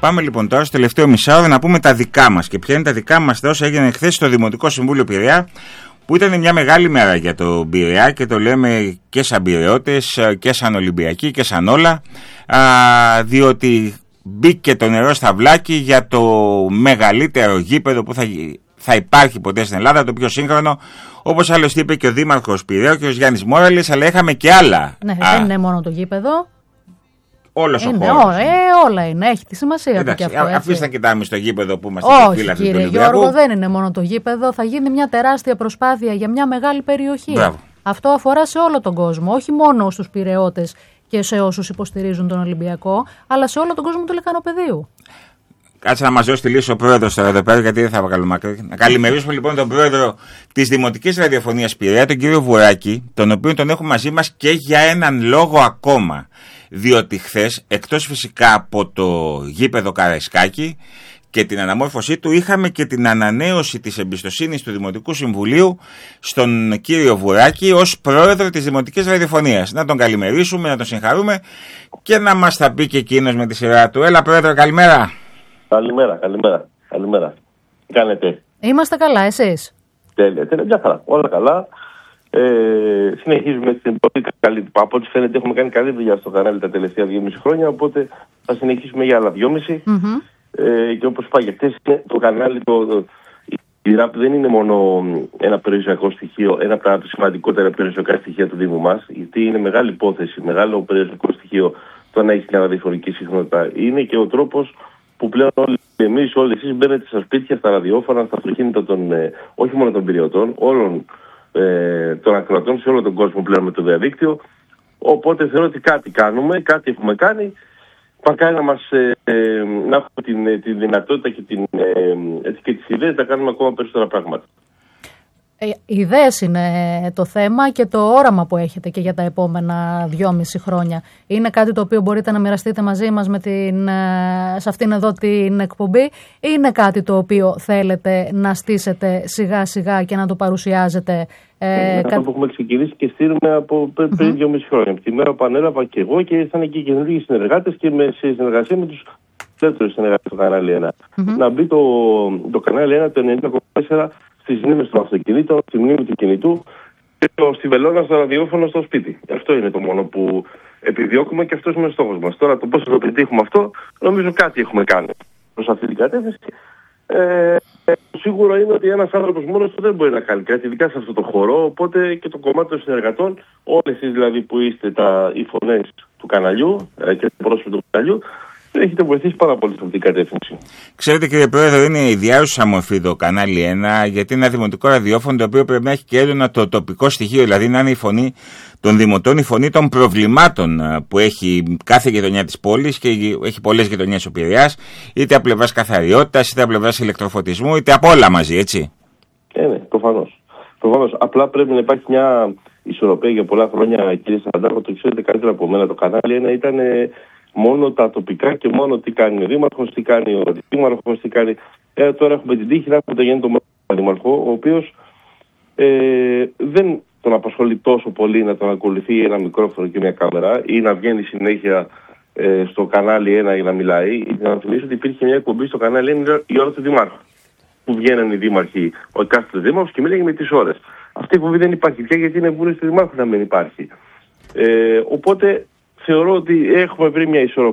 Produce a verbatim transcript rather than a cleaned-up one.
Πάμε λοιπόν τώρα στο τελευταίο μισάωρο να πούμε τα δικά μας. Και ποια είναι τα δικά μας τα όσα έγιναν χθες στο Δημοτικό Συμβούλιο Πειραιά, που ήταν μια μεγάλη μέρα για το Πειραιά και το λέμε και σαν πειραιώτες και σαν Ολυμπιακοί και σαν όλα, α, διότι μπήκε το νερό στα βλάκι για το μεγαλύτερο γήπεδο που θα, θα υπάρχει ποτέ στην Ελλάδα, το πιο σύγχρονο, όπως άλλωστε είπε και ο Δήμαρχος Πειραίου και ο Γιάννης Μόραλης, αλλά είχαμε και άλλα. Ναι, α, δεν είναι μόνο το γήπεδο. Όλος ο είναι, χώρος. Ό, ε, όλα είναι, έχει τη σημασία. Εντάξει, και αυτό, αφήστε να κοιτάμε στο γήπεδο που είμαστε. Όχι, κύριε Γιώργο, δεν είναι μόνο το γήπεδο. Θα γίνει μια τεράστια προσπάθεια για μια μεγάλη περιοχή. Μπράβο. Αυτό αφορά σε όλο τον κόσμο, όχι μόνο στους πειραιώτες και σε όσους υποστηρίζουν τον Ολυμπιακό, αλλά σε όλο τον κόσμο του Λεκανοπεδίου. Κάτσε να μας δώσει τη λύση ο πρόεδρος τώρα εδώ πέρα, γιατί δεν θα βγάλουμε μακρύ. Να καλημερίσουμε λοιπόν τον πρόεδρο της Δημοτικής Ραδιοφωνίας Πειραιά, τον κύριο Βουράκη, τον οποίο τον έχουμε μαζί μας και για έναν λόγο ακόμα. Διότι χθες, εκτός φυσικά από το γήπεδο Καραϊσκάκη και την αναμόρφωσή του, είχαμε και την ανανέωση της εμπιστοσύνης του Δημοτικού Συμβουλίου στον κύριο Βουράκη ως πρόεδρο της Δημοτικής Ραδιοφωνίας. Να τον καλημερίσουμε, να τον συγχαρούμε και να μας τα πει και εκείνος με τη σειρά του. Έλα πρόεδρε, καλημέρα. Καλημέρα, καλημέρα, καλημέρα. Τι κάνετε? Είμαστε καλά, εσείς? Τέλεια, τέλεια, μια χαρά, όλα καλά. Ε, συνεχίζουμε την πολύ καλή. Από ό,τι φαίνεται έχουμε κάνει καλή δουλειά στο κανάλι τα τελευταία δυόμιση χρόνια, οπότε θα συνεχίσουμε για άλλα δυόμιση. Mm-hmm. Ε, και όπως είπα για χτες, το κανάλι, το, το, η ΡΑΠ δεν είναι μόνο ένα περιουσιακό στοιχείο, ένα από τα σημαντικότερα περιουσιακά στοιχεία του Δήμου μας, γιατί είναι μεγάλη υπόθεση, μεγάλο περιουσιακό στοιχείο το να έχει μια ραδιοφωνική συχνότητα. Είναι και ο τρόπος που πλέον όλοι εμείς, όλοι εσείς μπαίνετε στα σπίτια, στα ραδιόφωνα, στα αυτοκίνητα των, ε, όχι μόνο των πειριωτών, όλων ε, των ακροατών σε όλο τον κόσμο πλέον με το διαδίκτυο. Οπότε θεωρώ ότι κάτι κάνουμε, κάτι έχουμε κάνει. Μακάρι να μας ε, ε, να έχουμε την, την δυνατότητα και, την, ε, έτσι και τις ιδέες να κάνουμε ακόμα περισσότερα πράγματα. Οι ιδέες είναι το θέμα και το όραμα που έχετε και για τα επόμενα δυόμιση χρόνια. Είναι κάτι το οποίο μπορείτε να μοιραστείτε μαζί μας με την, σε αυτήν εδώ την εκπομπή, ή είναι κάτι το οποίο θέλετε να στήσετε σιγά σιγά και να το παρουσιάζετε? Ε, αυτό κα... που έχουμε ξεκινήσει και στείλουμε από πριν mm-hmm. δυόμιση χρόνια. Από τη μέρα που ανέλαβα και εγώ και ήρθαν και οι καινούργιοι συνεργάτες και με, σε συνεργασία με τους δεύτερους συνεργάτες του κανάλι ένα. Mm-hmm. Να μπει το, το κανάλι ένα το ενενήντα κόμμα τέσσερα στις μνήμες των αυτοκινήτων, στη μνήμη του κινητού και το, στη βελόνα στο ραδιόφωνο στο σπίτι. Αυτό είναι το μόνο που επιδιώκουμε και αυτός είναι ο στόχος μας. Τώρα το πώς θα το πετύχουμε αυτό, νομίζω κάτι έχουμε κάνει προς αυτή την κατεύθυνση. Ε, σίγουρο είναι ότι ένας άνθρωπος μόνος του δεν μπορεί να κάνει κάτι, ειδικά σε αυτό το χώρο, οπότε και το κομμάτι των συνεργατών, όλες εσείς δηλαδή που είστε τα, οι φωνές του καναλιού ε, και το πρόσωπο του καναλιού, έχετε βοηθήσει πάρα πολύ σε αυτή την κατεύθυνση. Ξέρετε κύριε Πρόεδρε, είναι ιδιάζουσα μορφή το κανάλι ένα, γιατί είναι ένα δημοτικό ραδιόφωνο το οποίο πρέπει να έχει και έντονα το τοπικό στοιχείο, δηλαδή να είναι η φωνή των δημοτών, η φωνή των προβλημάτων που έχει κάθε γειτονιά της πόλης και έχει πολλές γειτονιές ο Πειραιάς, είτε από πλευράς καθαριότητας, είτε από πλευράς ηλεκτροφωτισμού, είτε από όλα μαζί, έτσι. Ε, ναι, προφανώς. Προφανώς. Απλά πρέπει να υπάρχει μια ισορροπία για πολλά χρόνια, κύριε Σαντάρχο, το ξέρετε καλύτερα από μένα. Το κανάλι ένα ήταν μόνο τα τοπικά και μόνο τι κάνει ο Δήμαρχος, τι κάνει ο Αντιδήμαρχος, τι κάνει. Ε, τώρα έχουμε την τύχη να έχουμε τον Γιάννη τον Δήμαρχο, ο οποίος ε, δεν τον απασχολεί τόσο πολύ να τον ακολουθεί ένα μικρόφωνο και μια κάμερα ή να βγαίνει συνέχεια ε, στο κανάλι ένα για να μιλάει. Να θυμίσω ότι υπήρχε μια εκπομπή στο κανάλι ένα η ώρα του Δημάρχου, που βγαίνουν οι δήμαρχοι, ο εκάστοτε δήμαρχος και μίλαγε με τις ώρες. Αυτή η εκπομπή δεν υπάρχει πια γιατί είναι βούληση του Δημάρχου να μην υπάρχει. Ε, οπότε θεωρώ ότι έχουμε βρει μια ισορροπία.